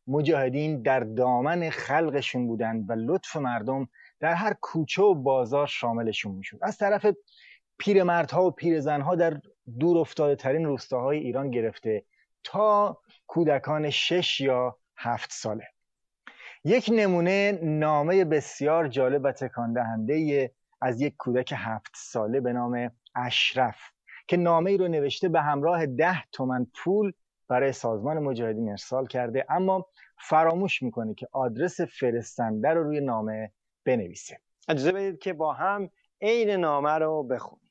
مجاهدین در دامن خلقشون بودند و لطف مردم در هر کوچه و بازار شاملشون میشد. از طرف پیرمردها و پیرزنها در دور افتاده ترین روستاهای ایران گرفته تا کودکان 6 یا 7 ساله. یک نمونه نامه بسیار جالب و تکان دهنده از یک کودک 7 ساله به نام اشرف که نامه ای رو نوشته به همراه 10 تومن پول برای سازمان مجاهدین ارسال کرده، اما فراموش میکنه که آدرس فرستنده رو روی نامه بنویسه. اجازه بدید که با هم عین نامه رو بخونیم.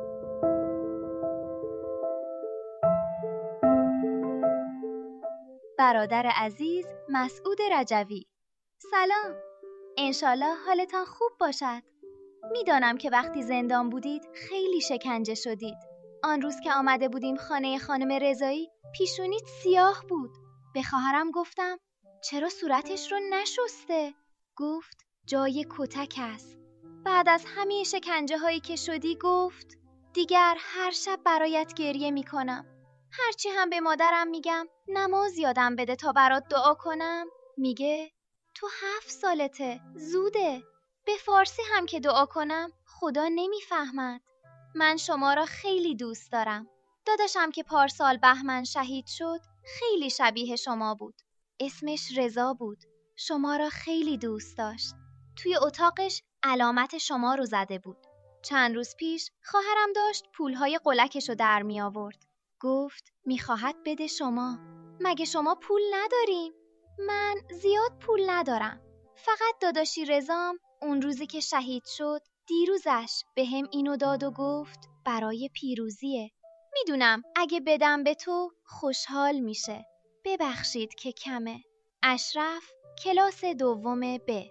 برادر عزیز مسعود رجوی، سلام. انشالله حالتان خوب باشد. میدانم که وقتی زندان بودید خیلی شکنجه شدید. آن روز که آمده بودیم خانه خانم رضایی پیشونیت سیاه بود. به خواهرم گفتم چرا صورتش رو نشسته؟ گفت جای کتک است. بعد از همه شکنجه هایی که شدی گفت دیگر هر شب برایت گریه می کنم. هرچی هم به مادرم میگم نماز یادم بده تا برات دعا کنم، میگه تو 7 سالته، زوده. به فارسی هم که دعا کنم خدا نمیفهمد. من شما را خیلی دوست دارم. داداشم که پارسال بهمن شهید شد خیلی شبیه شما بود. اسمش رضا بود. شما را خیلی دوست داشت. توی اتاقش علامت شما رو زده بود. چند روز پیش خواهرم داشت پولهای قلکشو در می آورد. گفت میخواهد بده شما. مگه شما پول نداریم؟ من زیاد پول ندارم. فقط داداشی رضام اون روزی که شهید شد دیروزش به هم اینو داد و گفت برای پیروزیه. میدونم اگه بدم به تو خوشحال میشه. ببخشید که کمه. اشرف، کلاس دوم ب.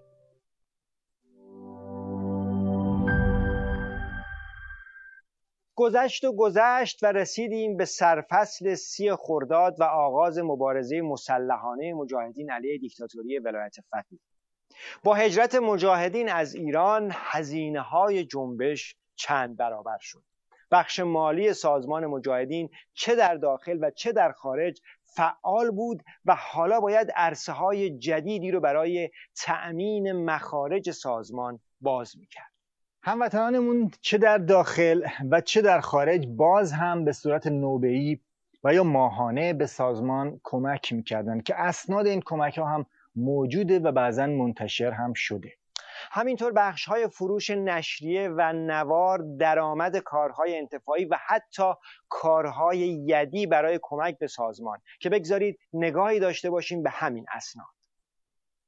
گذشت و رسیدیم به سرفصل 30 خرداد و آغاز مبارزه مسلحانه مجاهدین علیه دیکتاتوری ولایت فقیه. با هجرت مجاهدین از ایران هزینه‌های جنبش چند برابر شد. بخش مالی سازمان مجاهدین چه در داخل و چه در خارج فعال بود و حالا باید عرصه‌های جدیدی رو برای تأمین مخارج سازمان باز می‌کرد. هموطنانمون چه در داخل و چه در خارج باز هم به صورت نوبه‌ای و یا ماهانه به سازمان کمک می‌کردند که اسناد این کمک‌ها هم موجوده و بعضاً منتشر هم شده. همینطور بخش‌های فروش نشریه و نوار، درآمد کارهای انتفاعی و حتی کارهای یدی برای کمک به سازمان که بگذارید نگاهی داشته باشیم به همین اسناد.